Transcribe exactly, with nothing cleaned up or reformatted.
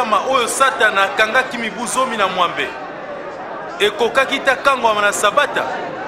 nyama oyo satana akangaki mibu zomi na mwambe ekokaki ta kangwama na sabata